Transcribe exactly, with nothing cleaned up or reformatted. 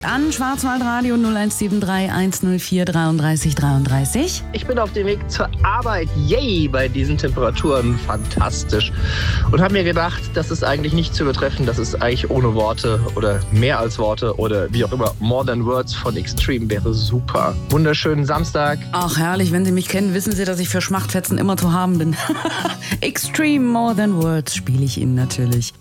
An Schwarzwaldradio null eins sieben drei eins null vier dreiunddreißig dreiunddreißig. Ich bin auf dem Weg zur Arbeit. Yay, bei diesen Temperaturen fantastisch. Und habe mir gedacht, das ist eigentlich nicht zu übertreffen. Das ist eigentlich ohne Worte oder mehr als Worte oder wie auch immer. More Than Words von Extreme wäre super. Wunderschönen Samstag. Ach herrlich, wenn Sie mich kennen, wissen Sie, dass ich für Schmachtfetzen immer zu haben bin. Extreme More Than Words spiele ich Ihnen natürlich.